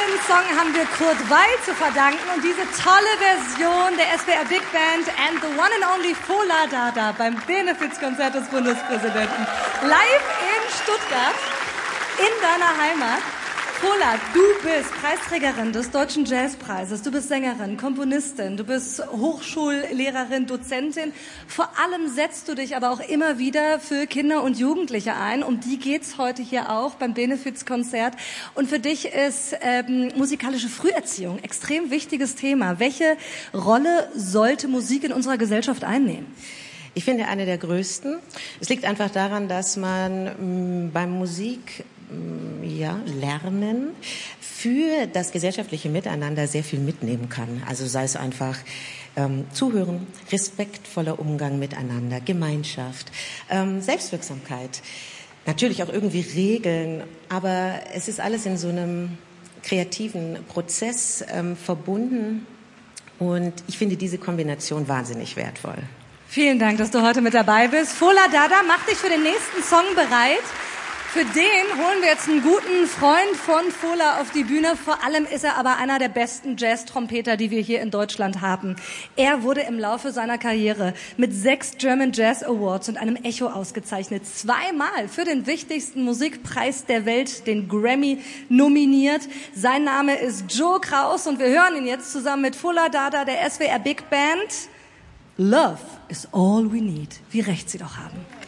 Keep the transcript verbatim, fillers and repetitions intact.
tollen Song haben wir Kurt Weil zu verdanken und diese tolle Version der S W R Big Band and the one and only Fola Dada beim Benefizkonzert des Bundespräsidenten. Live in Stuttgart, in deiner Heimat. Fola, du bist Preisträgerin des Deutschen Jazzpreises, du bist Sängerin, Komponistin, du bist Hochschullehrerin, Dozentin. Vor allem setzt du dich aber auch immer wieder für Kinder und Jugendliche ein. Um die geht's heute hier auch beim Benefizkonzert. Und für dich ist ähm, musikalische Früherziehung ein extrem wichtiges Thema. Welche Rolle sollte Musik in unserer Gesellschaft einnehmen? Ich finde, eine der größten. Es liegt einfach daran, dass man mh, beim Musik ja, Lernen für das gesellschaftliche Miteinander sehr viel mitnehmen kann. Also sei es einfach ähm, Zuhören, respektvoller Umgang miteinander, Gemeinschaft, ähm, Selbstwirksamkeit, natürlich auch irgendwie Regeln, aber es ist alles in so einem kreativen Prozess ähm, verbunden und ich finde diese Kombination wahnsinnig wertvoll. Vielen Dank, dass du heute mit dabei bist. Fola Dada, mach dich für den nächsten Song bereit. Für den holen wir jetzt einen guten Freund von Fola auf die Bühne. Vor allem ist er aber einer der besten Jazz-Trompeter, die wir hier in Deutschland haben. Er wurde im Laufe seiner Karriere mit sechs German Jazz Awards und einem Echo ausgezeichnet. Zweimal für den wichtigsten Musikpreis der Welt, den Grammy, nominiert. Sein Name ist Joe Kraus und wir hören ihn jetzt zusammen mit Fola Dada, der S W R Big Band. Love is all we need. Wie recht Sie doch haben.